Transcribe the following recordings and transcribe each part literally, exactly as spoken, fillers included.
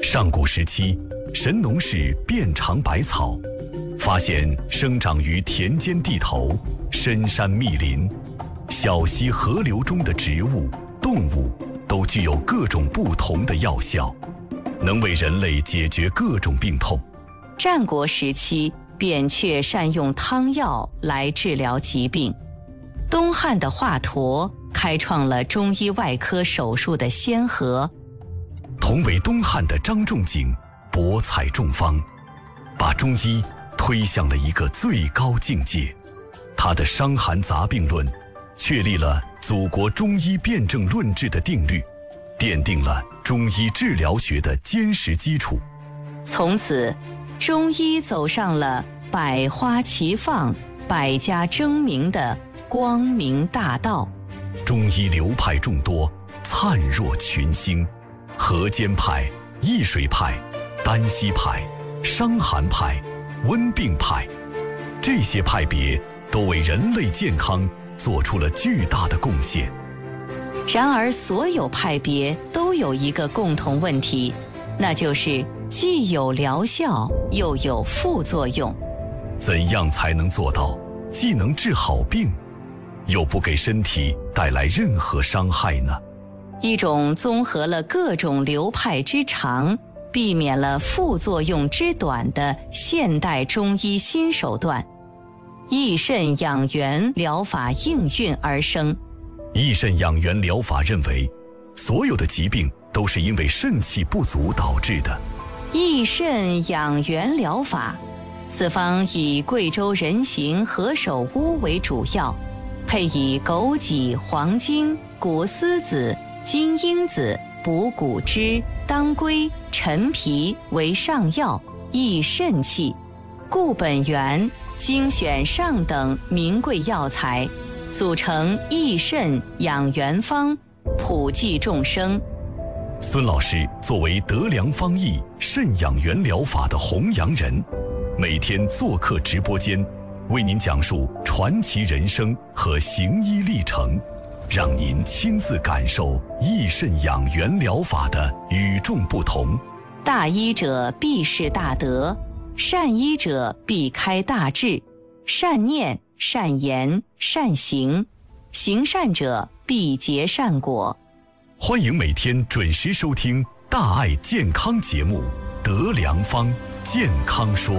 上古时期，神农氏遍尝百草，发现生长于田间地头、深山密林、小溪河流中的植物、动物都具有各种不同的药效，能为人类解决各种病痛。 战国时期，扁鹊善用汤药来治疗疾病。东汉的华佗开创了中医外科手术的先河。 同为东汉的张仲景博采众方，把中医推向了一个最高境界。他的《伤寒杂病论》确立了祖国中医辨证论治的定律，奠定了中医治疗学的坚实基础。 从此，中医走上了百花齐放、百家争鸣的光明大道。 中医流派众多，灿若群星。河间派、易水派、丹溪派、伤寒派、温病派，这些派别都为人类健康做出了巨大的贡献。 然而，所有派别都有一个共同问题，那就是既有疗效，又有副作用。 怎样才能做到既能治好病，又不给身体带来任何伤害呢？ 一种综合了各种流派之长，避免了副作用之短的现代中医新手段——益肾养元疗法应运而生。 益肾养元疗法认为，所有的疾病都是因为肾气不足导致的。 益肾养元疗法，此方以贵州人形何首乌为主要，配以枸杞、黄精、谷丝子、金樱子、补骨脂、当归、陈皮为上药，益肾气。固本源，精选上等名贵药材，组成益肾养元方，普济众生。 孙老师作为德良方益肾养元疗法的弘扬人，每天做客直播间，为您讲述传奇人生和行医历程，让您亲自感受益肾养元疗法的与众不同。 大医者必是大德，善医者必开大智，善念、善言、善行，行善者必结善果。 欢迎每天准时收听大爱健康节目《德良方健康说》。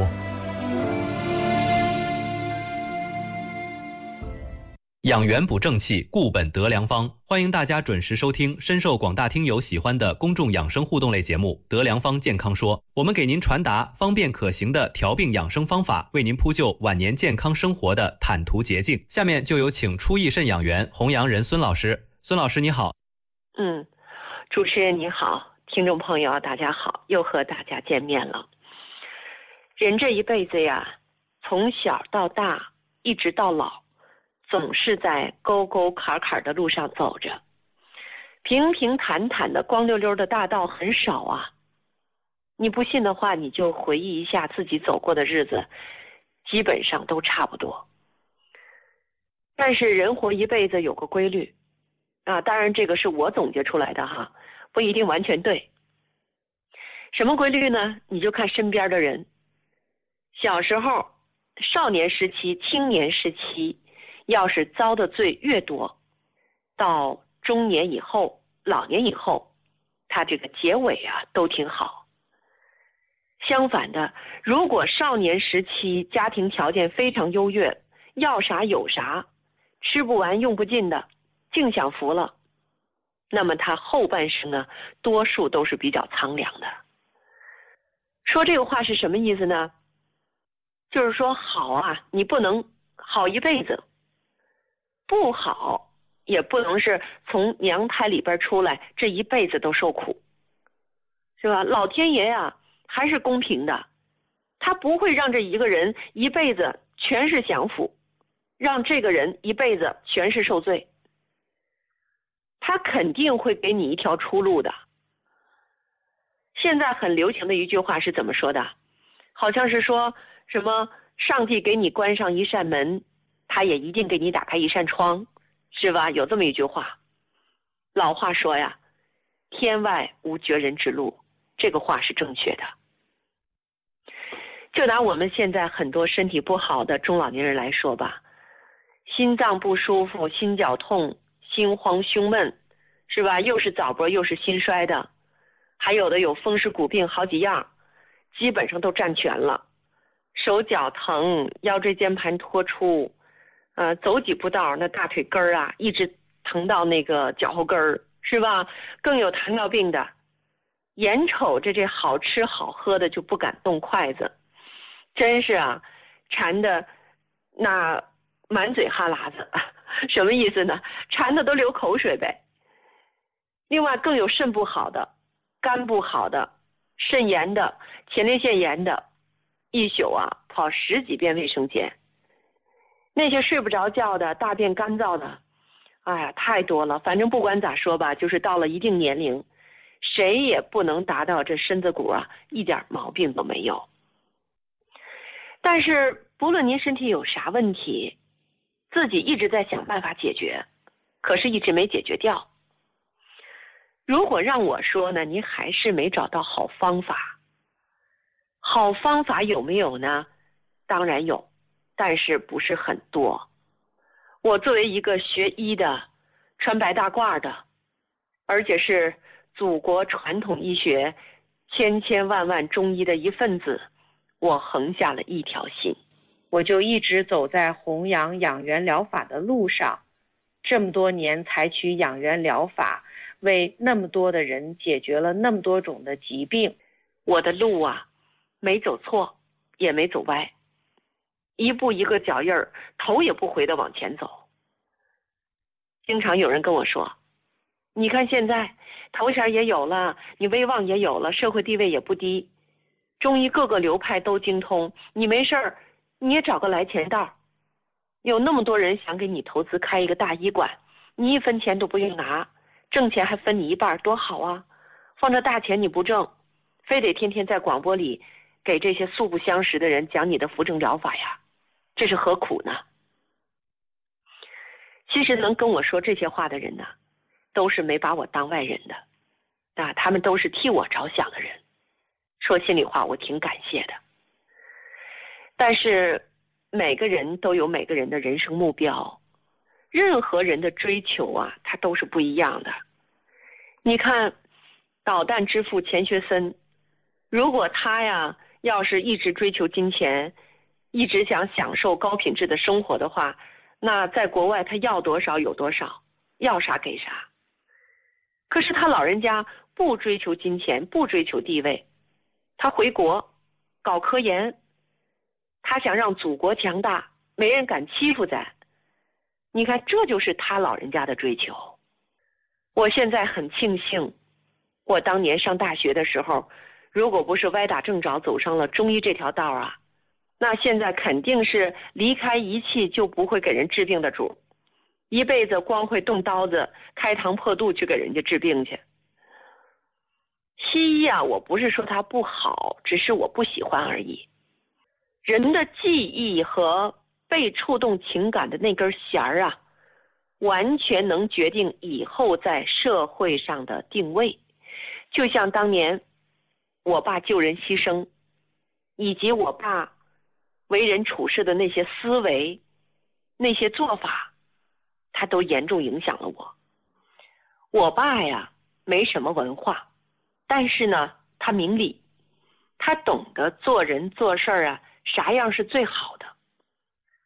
养元补正气，固本得良方。欢迎大家准时收听深受广大听友喜欢的公众养生互动类节目《德良方健康说》，我们给您传达方便可行的调病养生方法，为您铺就晚年健康生活的坦途捷径。下面就有请初益肾养元弘扬人孙老师。孙老师你好。 嗯，主持人你好，听众朋友大家好，又和大家见面了。人这一辈子呀，从小到大一直到老，总是在沟沟坎坎的路上走着，平平坦坦的光溜溜的大道很少啊。你不信的话，你就回忆一下自己走过的日子，基本上都差不多。但是人活一辈子有个规律啊，当然这个是我总结出来的哈，不一定完全对。什么规律呢？你就看身边的人，小时候、少年时期、青年时期，要是遭的罪越多，到中年以后、老年以后，他这个结尾啊都挺好。相反的，如果少年时期家庭条件非常优越，要啥有啥，吃不完用不尽的，净享福了，那么他后半生呢，多数都是比较苍凉的。说这个话是什么意思呢？就是说好啊，你不能好一辈子，不好也不能是从娘胎里边出来这一辈子都受苦，是吧？老天爷呀、啊、还是公平的，他不会让这一个人一辈子全是享福，让这个人一辈子全是受罪，他肯定会给你一条出路的。现在很流行的一句话是怎么说的？好像是说什么上帝给你关上一扇门，他也一定给你打开一扇窗，是吧？有这么一句话。老话说呀，天外无绝人之路， 这个话是正确的。就拿我们现在很多身体不好的中老年人来说吧，心脏不舒服，心绞痛，心慌胸闷，是吧？又是早搏又是心衰的，还有的有风湿骨病好几样，基本上都占全了。手脚疼，腰椎间盘突出，呃，走几步道那大腿根儿啊一直疼到那个脚后跟儿，是吧？更有糖尿病的，眼瞅着这好吃好喝的就不敢动筷子，真是啊，馋的那满嘴哈喇子，什么意思呢？馋的都流口水呗。另外更有肾不好的，肝不好的，肾炎的，前列腺炎的，一宿啊跑十几遍卫生间。那些睡不着觉的，大便干燥的，哎呀太多了。反正不管咋说吧，就是到了一定年龄，谁也不能达到这身子骨啊一点毛病都没有。但是不论您身体有啥问题，自己一直在想办法解决，可是一直没解决掉。如果让我说呢，您还是没找到好方法。好方法有没有呢？当然有，但是不是很多。我作为一个学医的，穿白大褂的，而且是祖国传统医学千千万万中医的一份子，我横下了一条心， 我就一直走在弘扬养元疗法的路上，这么多年采取养元疗法，为那么多的人解决了那么多种的疾病。 我的路啊，没走错，也没走歪，一步一个脚印儿，头也不回的往前走。经常有人跟我说，你看现在头衔也有了，你威望也有了，社会地位也不低，中医各个流派都精通，你没事儿你也找个来钱道，有那么多人想给你投资开一个大医馆，你一分钱都不用拿，挣钱还分你一半，多好啊！放这大钱你不挣，非得天天在广播里给这些素不相识的人讲你的扶正疗法呀，这是何苦呢？其实能跟我说这些话的人呢，都是没把我当外人的，啊，他们都是替我着想的人。说心里话，我挺感谢的。但是每个人都有每个人的人生目标，任何人的追求啊，他都是不一样的。你看导弹之父钱学森，如果他呀要是一直追求金钱，一直想享受高品质的生活的话，那在国外他要多少有多少，要啥给啥。可是他老人家不追求金钱，不追求地位，他回国搞科研，他想让祖国强大，没人敢欺负咱。你看，这就是他老人家的追求。我现在很庆幸，我当年上大学的时候，如果不是歪打正着走上了中医这条道啊，那现在肯定是离开仪器就不会给人治病的主，一辈子光会动刀子开膛破肚去给人家治病去。西医啊，我不是说它不好，只是我不喜欢而已。人的记忆和被触动情感的那根弦儿啊，完全能决定以后在社会上的定位。就像当年我爸救人牺牲，以及我爸为人处事的那些思维，那些做法，他都严重影响了我。我爸呀没什么文化，但是呢他明理，他懂得做人做事啊，啥样是最好的。